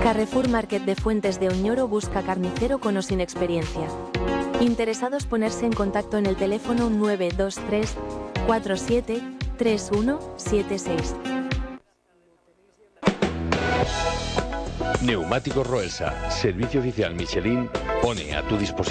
Carrefour Market de Fuentes de Oñoro busca carnicero con o sin experiencia. Interesados ponerse en contacto en el teléfono 923 47 3176. Neumáticos Roelsa, servicio oficial Michelin, pone a tu disposición